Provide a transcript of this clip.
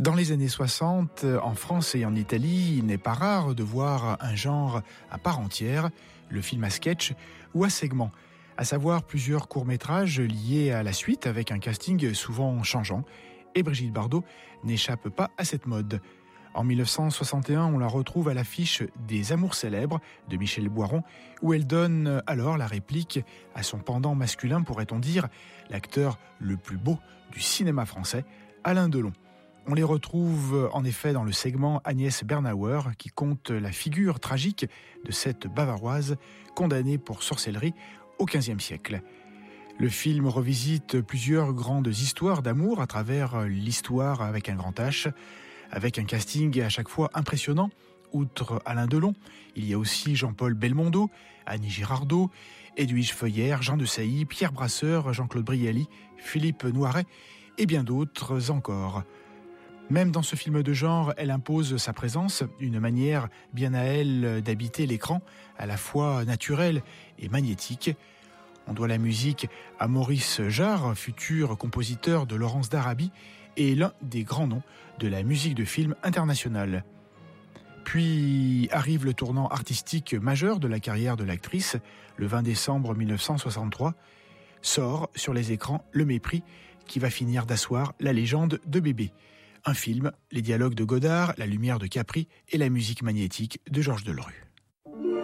Dans les années 60, en France et en Italie, il n'est pas rare de voir un genre à part entière, le film à sketch ou à segments, à savoir plusieurs courts-métrages liés à la suite avec un casting souvent changeant. Et Brigitte Bardot n'échappe pas à cette mode. En 1961, on la retrouve à l'affiche des Amours célèbres de Michel Boiron, où elle donne alors la réplique à son pendant masculin, pourrait-on dire, l'acteur le plus beau du cinéma français, Alain Delon. On les retrouve en effet dans le segment Agnès Bernauer, qui conte la figure tragique de cette Bavaroise condamnée pour sorcellerie au XVe siècle. Le film revisite plusieurs grandes histoires d'amour à travers l'histoire avec un grand H, avec un casting à chaque fois impressionnant. Outre Alain Delon, il y a aussi Jean-Paul Belmondo, Annie Girardot, Edwige Feuillère, Jean de Sailly, Pierre Brasseur, Jean-Claude Brialy, Philippe Noiret et bien d'autres encore. Même dans ce film de genre, elle impose sa présence, une manière bien à elle d'habiter l'écran, à la fois naturelle et magnétique. On doit la musique à Maurice Jarre, futur compositeur de Laurence d'Arabie et l'un des grands noms de la musique de film internationale. Puis arrive le tournant artistique majeur de la carrière de l'actrice. Le 20 décembre 1963, sort sur les écrans Le Mépris, qui va finir d'asseoir la légende de Bébé. Un film, les dialogues de Godard, la lumière de Capri et la musique magnétique de Georges Delerue.